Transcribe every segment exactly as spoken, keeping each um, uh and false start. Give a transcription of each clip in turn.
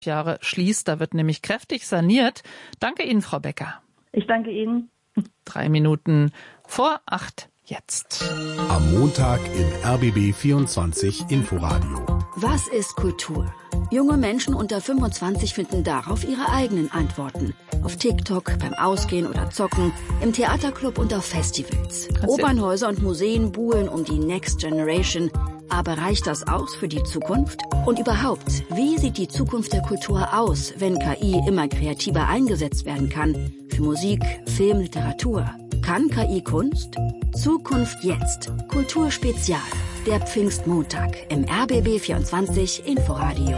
Jahre schließt. Da wird nämlich kräftig saniert. Danke Ihnen, Frau Becker. Ich danke Ihnen. Drei Minuten vor acht jetzt. Am Montag im R B B vierundzwanzig Inforadio. Was ist Kultur? Junge Menschen unter fünfundzwanzig finden darauf ihre eigenen Antworten. Auf TikTok, beim Ausgehen oder Zocken, im Theaterclub und auf Festivals. Opernhäuser und Museen buhlen um die Next Generation. Aber reicht das aus für die Zukunft? Und überhaupt, wie sieht die Zukunft der Kultur aus, wenn K I immer kreativer eingesetzt werden kann? Für Musik, Film, Literatur. Kann K I Kunst? Zukunft jetzt. Kulturspezial. Der Pfingstmontag im R B B vierundzwanzig Inforadio.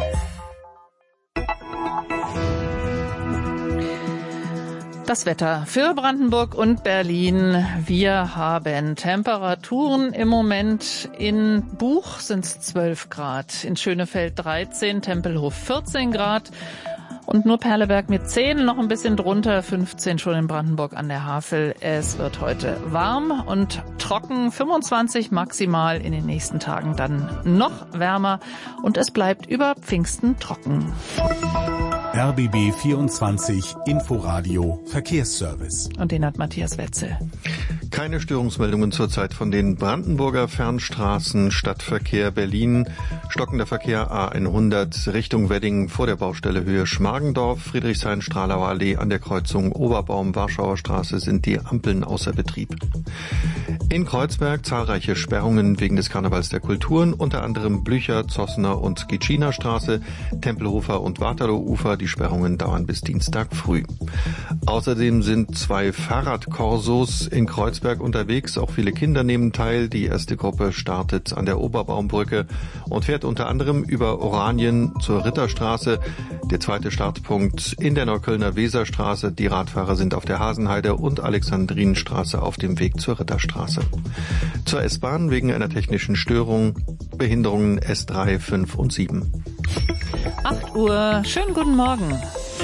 Das Wetter für Brandenburg und Berlin. Wir haben Temperaturen im Moment. In Buch sind es zwölf Grad, in Schönefeld dreizehn, Tempelhof vierzehn Grad. Und nur Perleberg mit zehn, noch ein bisschen drunter, fünfzehn schon in Brandenburg an der Havel. Es wird heute warm und trocken, fünfundzwanzig maximal, in den nächsten Tagen dann noch wärmer und es bleibt über Pfingsten trocken. R B B vierundzwanzig Inforadio Verkehrsservice. Und den hat Matthias Wetzel. Keine Störungsmeldungen zurzeit von den Brandenburger Fernstraßen, Stadtverkehr Berlin, stockender Verkehr A hundert Richtung Wedding vor der Baustelle Höhe Schmargendorf, Friedrichshain-Strahlau Allee an der Kreuzung Oberbaum-Warschauer Straße sind die Ampeln außer Betrieb. In Kreuzberg zahlreiche Sperrungen wegen des Karnevals der Kulturen, unter anderem Blücher, Zossner und Gitschiner Straße, Tempelhofer und Waterloo-Ufer. Die Sperrungen dauern bis Dienstag früh. Außerdem sind zwei Fahrradkorsos in Kreuzberg unterwegs. Auch viele Kinder nehmen teil. Die erste Gruppe startet an der Oberbaumbrücke und fährt unter anderem über Oranien zur Ritterstraße. Der zweite Startpunkt in der Neuköllner Weserstraße. Die Radfahrer sind auf der Hasenheide und Alexandrinenstraße auf dem Weg zur Ritterstraße. Zur S-Bahn wegen einer technischen Störung Behinderungen S drei, fünf und sieben. acht Uhr. Schönen guten Morgen.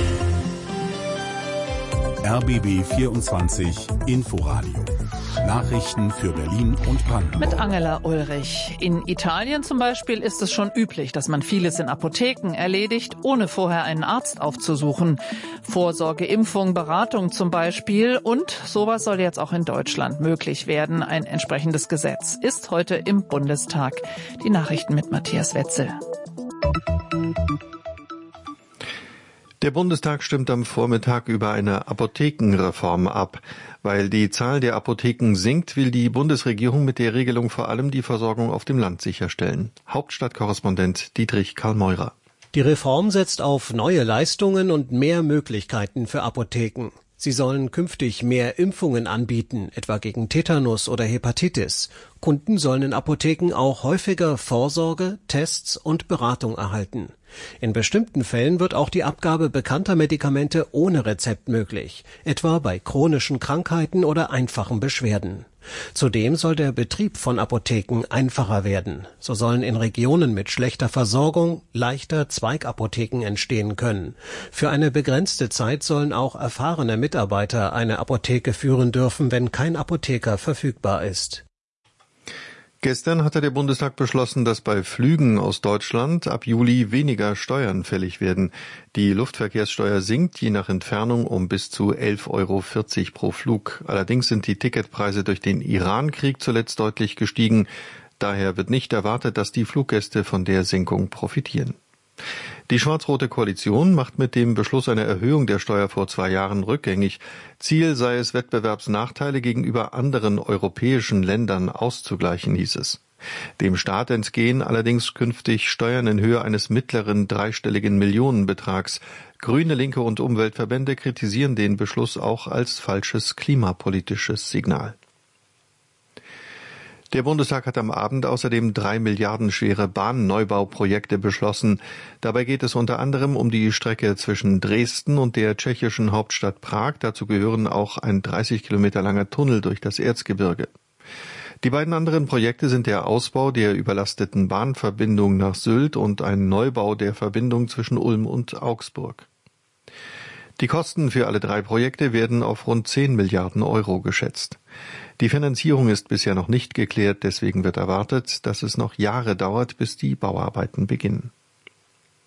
R B B vierundzwanzig Inforadio. Nachrichten für Berlin und Brandenburg. Mit Angela Ulrich. In Italien zum Beispiel ist es schon üblich, dass man vieles in Apotheken erledigt, ohne vorher einen Arzt aufzusuchen. Vorsorge, Impfung, Beratung zum Beispiel. Und sowas soll jetzt auch in Deutschland möglich werden. Ein entsprechendes Gesetz ist heute im Bundestag. Die Nachrichten mit Matthias Wetzel. Der Bundestag stimmt am Vormittag über eine Apothekenreform ab. Weil die Zahl der Apotheken sinkt, will die Bundesregierung mit der Regelung vor allem die Versorgung auf dem Land sicherstellen. Hauptstadtkorrespondent Dietrich Karl-Meurer. Die Reform setzt auf neue Leistungen und mehr Möglichkeiten für Apotheken. Sie sollen künftig mehr Impfungen anbieten, etwa gegen Tetanus oder Hepatitis. Kunden sollen in Apotheken auch häufiger Vorsorge, Tests und Beratung erhalten. In bestimmten Fällen wird auch die Abgabe bekannter Medikamente ohne Rezept möglich, etwa bei chronischen Krankheiten oder einfachen Beschwerden. Zudem soll der Betrieb von Apotheken einfacher werden. So sollen in Regionen mit schlechter Versorgung leichter Zweigapotheken entstehen können. Für eine begrenzte Zeit sollen auch erfahrene Mitarbeiter eine Apotheke führen dürfen, wenn kein Apotheker verfügbar ist. Gestern hatte der Bundestag beschlossen, dass bei Flügen aus Deutschland ab Juli weniger Steuern fällig werden. Die Luftverkehrssteuer sinkt je nach Entfernung um bis zu elf Euro vierzig pro Flug. Allerdings sind die Ticketpreise durch den Iran-Krieg zuletzt deutlich gestiegen. Daher wird nicht erwartet, dass die Fluggäste von der Senkung profitieren. Die schwarz-rote Koalition macht mit dem Beschluss einer Erhöhung der Steuer vor zwei Jahren rückgängig. Ziel sei es, Wettbewerbsnachteile gegenüber anderen europäischen Ländern auszugleichen, hieß es. Dem Staat entgehen allerdings künftig Steuern in Höhe eines mittleren dreistelligen Millionenbetrags. Grüne, Linke und Umweltverbände kritisieren den Beschluss auch als falsches klimapolitisches Signal. Der Bundestag hat am Abend außerdem drei Milliarden schwere Bahnnneubauprojekte beschlossen. Dabei geht es unter anderem um die Strecke zwischen Dresden und der tschechischen Hauptstadt Prag. Dazu gehören auch ein dreißig Kilometer langer Tunnel durch das Erzgebirge. Die beiden anderen Projekte sind der Ausbau der überlasteten Bahnverbindung nach Sylt und ein Neubau der Verbindung zwischen Ulm und Augsburg. Die Kosten für alle drei Projekte werden auf rund zehn Milliarden Euro geschätzt. Die Finanzierung ist bisher noch nicht geklärt, deswegen wird erwartet, dass es noch Jahre dauert, bis die Bauarbeiten beginnen.